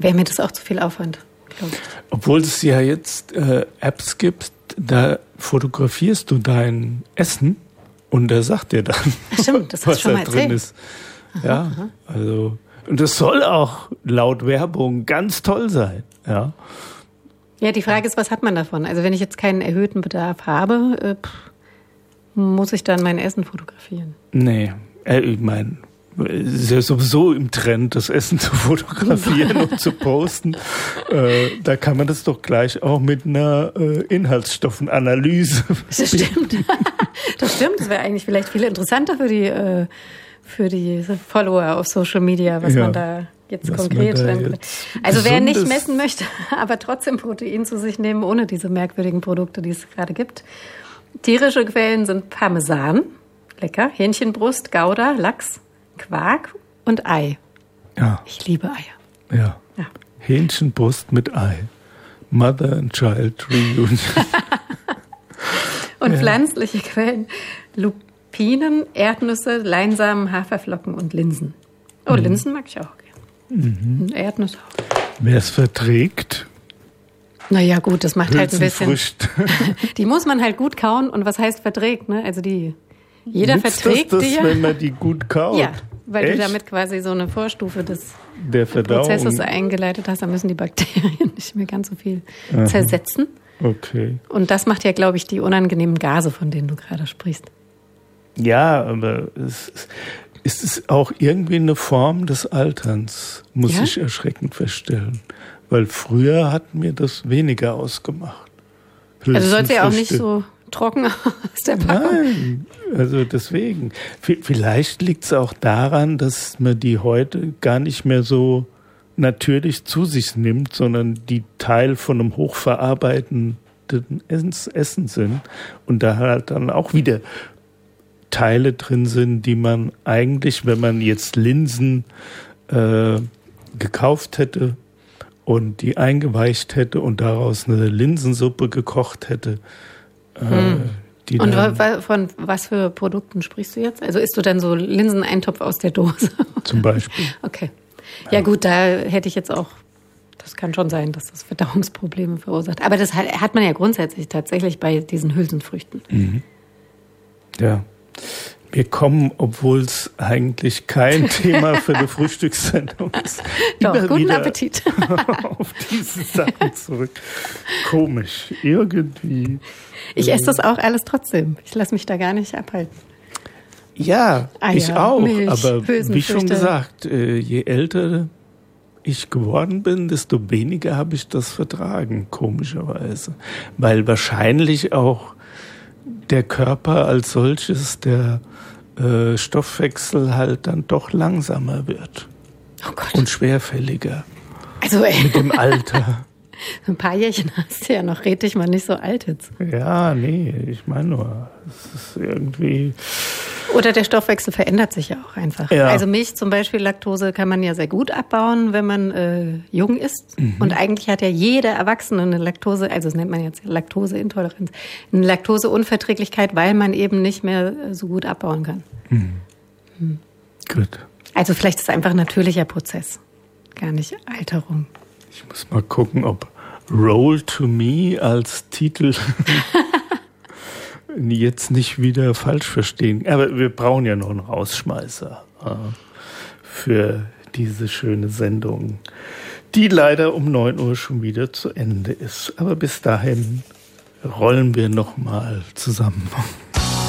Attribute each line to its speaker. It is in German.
Speaker 1: wäre mir das auch zu viel Aufwand, glaube ich.
Speaker 2: Obwohl es ja jetzt Apps gibt, da fotografierst du dein Essen und der sagt dir dann,
Speaker 1: stimmt, das
Speaker 2: was
Speaker 1: schon
Speaker 2: da
Speaker 1: mal
Speaker 2: drin ist. Ja, also, und das soll auch laut Werbung ganz toll sein, ja.
Speaker 1: Ja, die Frage ist, was hat man davon? Also wenn ich jetzt keinen erhöhten Bedarf habe, muss ich dann mein Essen fotografieren?
Speaker 2: Nee, ich meine, es ist ja sowieso im Trend, das Essen zu fotografieren und zu posten. Da kann man das doch gleich auch mit einer Inhaltsstoffenanalyse.
Speaker 1: Das stimmt. Das stimmt. Das wäre eigentlich vielleicht viel interessanter für die Follower auf Social Media, was man da jetzt konkret. Also wer nicht messen möchte, aber trotzdem Protein zu sich nehmen, ohne diese merkwürdigen Produkte, die es gerade gibt. Tierische Quellen sind Parmesan, lecker, Hähnchenbrust, Gouda, Lachs, Quark und Ei.
Speaker 2: Ja.
Speaker 1: Ich liebe Eier.
Speaker 2: Ja. Hähnchenbrust mit Ei. Mother and Child Reunion.
Speaker 1: Und pflanzliche Quellen: Lupinen, Erdnüsse, Leinsamen, Haferflocken und Linsen. Oh, Linsen mag ich auch gerne. Erdnüsse auch.
Speaker 2: Wer es verträgt.
Speaker 1: Naja, gut, das macht halt ein bisschen.
Speaker 2: Hülsenfrüchte.
Speaker 1: Die muss man halt gut kauen. Und was heißt verträgt? Ne? Also jeder verträgt
Speaker 2: das,
Speaker 1: die ja.
Speaker 2: Wenn man die gut kaut.
Speaker 1: Ja, weil
Speaker 2: Echt?
Speaker 1: du damit quasi so eine Vorstufe des
Speaker 2: Der Verdauung.
Speaker 1: Prozesses eingeleitet hast. Da müssen die Bakterien nicht mehr ganz so viel zersetzen.
Speaker 2: Okay.
Speaker 1: Und das macht ja, glaube ich, die unangenehmen Gase, von denen du gerade sprichst.
Speaker 2: Ja, aber es ist auch irgendwie eine Form des Alterns, muss ich erschreckend feststellen. Weil früher hat mir das weniger ausgemacht.
Speaker 1: Also sollst du ja auch nicht so trocken aus der Packung.
Speaker 2: Nein, also deswegen. Vielleicht liegt es auch daran, dass man die heute gar nicht mehr so natürlich zu sich nimmt, sondern die Teil von einem hochverarbeitenden Essen sind und da halt dann auch wieder Teile drin sind, die man eigentlich, wenn man jetzt Linsen gekauft hätte und die eingeweicht hätte und daraus eine Linsensuppe gekocht hätte. Die
Speaker 1: und von was für Produkten sprichst du jetzt? Also isst du dann so Linseneintopf aus der Dose?
Speaker 2: Zum Beispiel.
Speaker 1: Okay. Ja gut, da hätte ich jetzt auch, das kann schon sein, dass das Verdauungsprobleme verursacht. Aber das hat man ja grundsätzlich tatsächlich bei diesen Hülsenfrüchten.
Speaker 2: Mhm. Ja. Wir kommen, obwohl es eigentlich kein Thema für eine Frühstückssendung ist,
Speaker 1: doch,
Speaker 2: immer
Speaker 1: guten
Speaker 2: wieder
Speaker 1: Appetit.
Speaker 2: auf diese Sachen zurück. Komisch, irgendwie.
Speaker 1: Ich esse das auch alles trotzdem. Ich lasse mich da gar nicht abhalten.
Speaker 2: Ja,
Speaker 1: Eier,
Speaker 2: ich auch.
Speaker 1: Milch,
Speaker 2: aber wie schon
Speaker 1: Hülsenfrüchte.
Speaker 2: gesagt, je älter ich geworden bin, desto weniger habe ich das vertragen, komischerweise. Weil wahrscheinlich auch der Körper als solches, der Stoffwechsel halt dann doch langsamer wird.
Speaker 1: Oh Gott.
Speaker 2: Und schwerfälliger.
Speaker 1: Also
Speaker 2: Mit dem Alter.
Speaker 1: ein paar Jährchen hast du ja noch, red dich mal nicht so alt jetzt.
Speaker 2: Ja, nee, ich meine nur, es ist irgendwie...
Speaker 1: Oder der Stoffwechsel verändert sich ja auch einfach.
Speaker 2: Ja.
Speaker 1: Also Milch zum Beispiel, Laktose kann man ja sehr gut abbauen, wenn man jung ist. Und eigentlich hat ja jeder Erwachsene eine Laktose, also das nennt man jetzt Laktoseintoleranz, eine Laktoseunverträglichkeit, weil man eben nicht mehr so gut abbauen kann.
Speaker 2: Gut.
Speaker 1: Also vielleicht ist es einfach ein natürlicher Prozess, gar nicht Alterung.
Speaker 2: Ich muss mal gucken, ob Roll to Me als Titel jetzt nicht wieder falsch verstehen. Aber wir brauchen ja noch einen Rausschmeißer für diese schöne Sendung, die leider um 9 Uhr schon wieder zu Ende ist. Aber bis dahin rollen wir noch mal zusammen.